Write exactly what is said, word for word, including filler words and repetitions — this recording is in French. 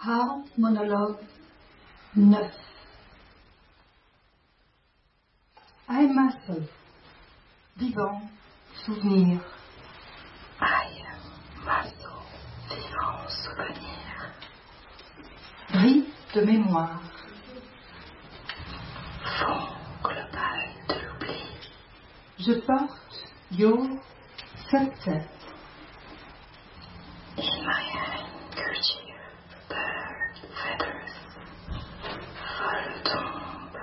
Harp monologue neuf. I muscle, vivant, souvenir. I muscle, vivant, souvenir. Riz de mémoire. Fond global de l'oubli. Je porte your success. In my